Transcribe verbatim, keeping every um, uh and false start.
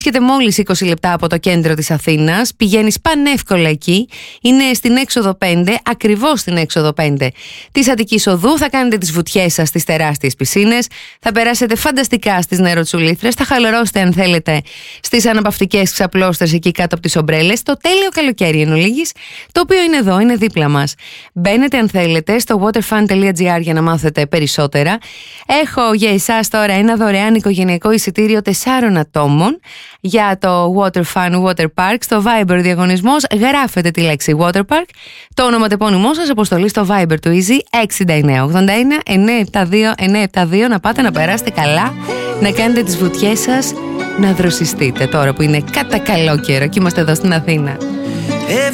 Βρίσκεται μόλις είκοσι λεπτά από το κέντρο της Αθήνας, πηγαίνεις πανεύκολα εκεί, είναι στην έξοδο πέντε, ακριβώς στην έξοδο πέντε της Αττικής Οδού. Θα κάνετε τις βουτιές σας στις τεράστιες πισίνες, θα περάσετε φανταστικά στις νεροτσουλήθρες, θα χαλαρώσετε αν θέλετε στις αναπαυτικές ξαπλώστρες εκεί κάτω από τις ομπρέλες. Το τέλειο καλοκαίρι εν ολίγης, το οποίο είναι εδώ, είναι δίπλα μας. Μπαίνετε αν θέλετε στο waterfun τελεία gr για να μάθετε περισσότερα. Έχω για εσάς τώρα ένα δωρεάν οικογενειακό εισιτήριο τεσσάρων ατόμων για το Waterfun Water Park. Στο Viber διαγωνισμός γράφετε τη λέξη Waterpark, το ονοματεπώνυμό σας, αποστολή στο Viber του Easy έξι εννιά ογδόντα ένα εννιακόσια εβδομήντα δύο εννιακόσια εβδομήντα δύο. Να πάτε να περάσετε καλά, να κάνετε τις βουτιές σας, να δροσιστείτε τώρα που είναι κατά καλό καιρό και είμαστε εδώ στην Αθήνα.